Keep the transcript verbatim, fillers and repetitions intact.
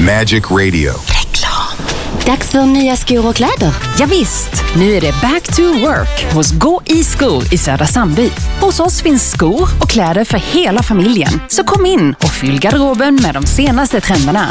Magic Radio. Reklam. Dags för nya skor och kläder. Ja, visst, nu är det back to work hos Gå i skor i Södra Sandby. Hos oss finns skor och kläder för hela familjen. Så kom in och fyll garderoben med de senaste trenderna.